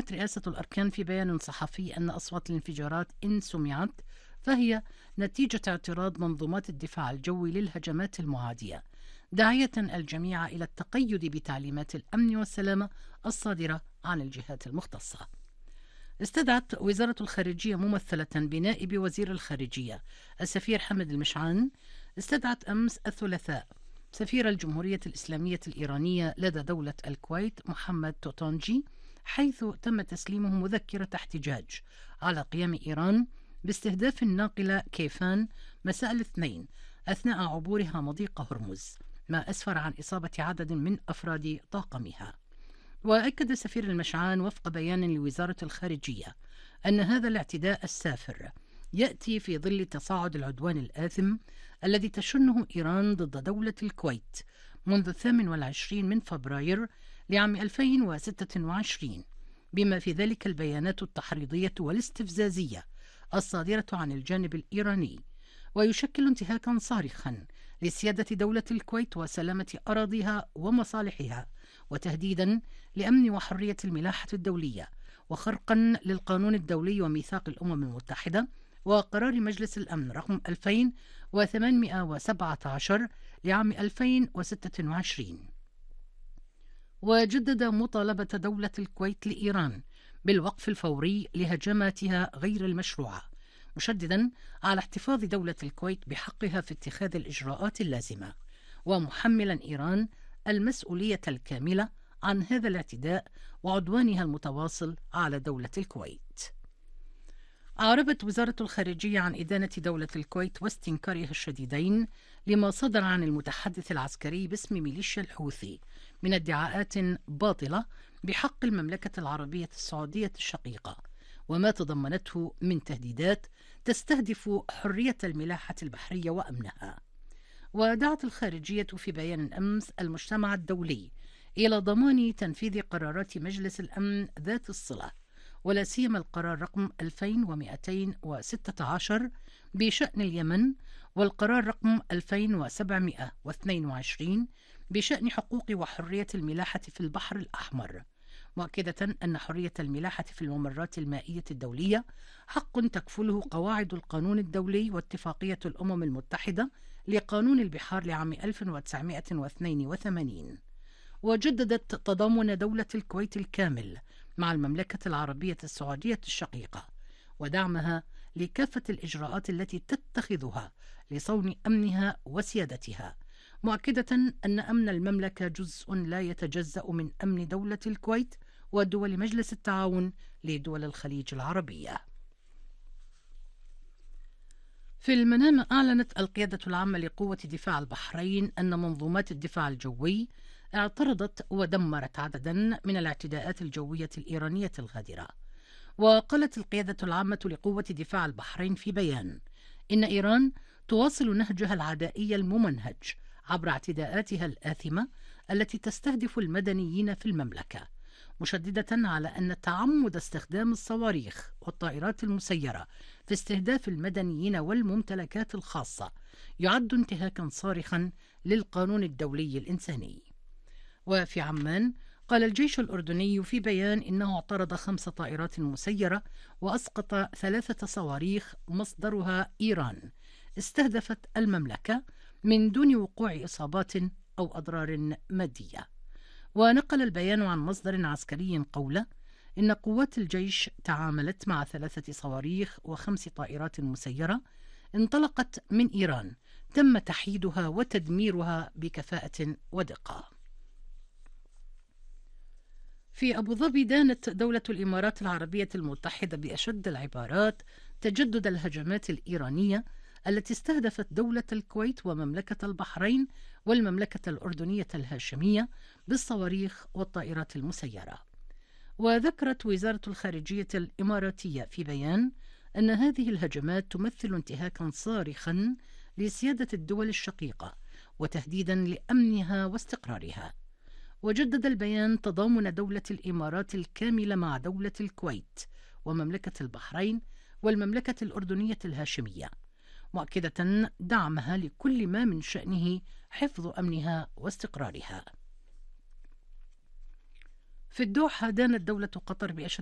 وضحت رئاسة الأركان في بيان صحفي أن أصوات الانفجارات إن سمعت فهي نتيجة اعتراض منظومات الدفاع الجوي للهجمات المعادية، داعية الجميع إلى التقيد بتعليمات الأمن والسلامة الصادرة عن الجهات المختصة. استدعت وزارة الخارجية ممثلة بنائب وزير الخارجية السفير حمد المشعان، استدعت أمس الثلاثاء سفير الجمهورية الإسلامية الإيرانية لدى دولة الكويت محمد توتونجي، حيث تم تسليمه مذكرة احتجاج على قيام إيران باستهداف الناقلة كيفان مساء الاثنين أثناء عبورها مضيق هرمز، ما أسفر عن إصابة عدد من أفراد طاقمها. وأكد سفير المشعان وفق بيان لوزارة الخارجية أن هذا الاعتداء السافر يأتي في ظل تصاعد العدوان الآثم الذي تشنه إيران ضد دولة الكويت منذ 28 من فبراير لعام 2026، بما في ذلك البيانات التحريضية والاستفزازية الصادرة عن الجانب الإيراني، ويشكل انتهاكا صارخا لسيادة دولة الكويت وسلامة أراضيها ومصالحها، وتهديدا لأمن وحرية الملاحة الدولية، وخرقا للقانون الدولي وميثاق الأمم المتحدة وقرار مجلس الأمن رقم 2817 لعام 2026. وجدد مطالبة دولة الكويت لإيران بالوقف الفوري لهجماتها غير المشروعة، مشددا على احتفاظ دولة الكويت بحقها في اتخاذ الإجراءات اللازمة، ومحملا إيران المسؤولية الكاملة عن هذا الاعتداء وعدوانها المتواصل على دولة الكويت. أعربت وزارة الخارجية عن إدانة دولة الكويت واستنكارها الشديدين لما صدر عن المتحدث العسكري باسم ميليشيا الحوثي من ادعاءات باطلة بحق المملكة العربية السعودية الشقيقة، وما تضمنته من تهديدات تستهدف حرية الملاحة البحرية وأمنها. ودعت الخارجية في بيان أمس المجتمع الدولي إلى ضمان تنفيذ قرارات مجلس الأمن ذات الصلة، ولا سيما القرار رقم 2216 بشأن اليمن، والقرار رقم 2722 بشأن حقوق وحرية الملاحة في البحر الأحمر، مؤكدة أن حرية الملاحة في الممرات المائية الدولية حق تكفله قواعد القانون الدولي واتفاقية الأمم المتحدة لقانون البحار لعام 1982. وجددت تضامن دولة الكويت الكامل مع المملكة العربية السعودية الشقيقة ودعمها لكافة الإجراءات التي تتخذها لصون أمنها وسيادتها، مؤكدة أن أمن المملكة جزء لا يتجزأ من أمن دولة الكويت ودول مجلس التعاون لدول الخليج العربية. في المنام أعلنت القيادة العامة لقوة دفاع البحرين أن منظومات الدفاع الجوي اعترضت ودمرت عددا من الاعتداءات الجوية الإيرانية الغادرة. وقالت القيادة العامة لقوة دفاع البحرين في بيان إن إيران تواصل نهجها العدائي الممنهج عبر اعتداءاتها الآثمة التي تستهدف المدنيين في المملكة، مشددة على أن تعمد استخدام الصواريخ والطائرات المسيرة في استهداف المدنيين والممتلكات الخاصة يعد انتهاكا صارخا للقانون الدولي الإنساني. وفي عمان قال الجيش الأردني في بيان إنه اعترض 5 طائرات مسيرة وأسقط 3 صواريخ مصدرها إيران استهدفت المملكة من دون وقوع إصابات أو أضرار مادية. ونقل البيان عن مصدر عسكري قوله إن قوات الجيش تعاملت مع 3 صواريخ و5 طائرات مسيرة انطلقت من إيران تم تحييدها وتدميرها بكفاءة ودقة. في أبو ظبي دانت دولة الإمارات العربية المتحدة بأشد العبارات تجدد الهجمات الإيرانية التي استهدفت دولة الكويت ومملكة البحرين والمملكة الأردنية الهاشمية بالصواريخ والطائرات المسيرة. وذكرت وزارة الخارجية الإماراتية في بيان أن هذه الهجمات تمثل انتهاكا صارخا لسيادة الدول الشقيقة وتهديدا لأمنها واستقرارها. وجدد البيان تضامن دولة الإمارات الكامل مع دولة الكويت ومملكة البحرين والمملكة الأردنية الهاشمية، مؤكدة دعمها لكل ما من شأنه حفظ أمنها واستقرارها. في الدوحة دانت دولة قطر بأشد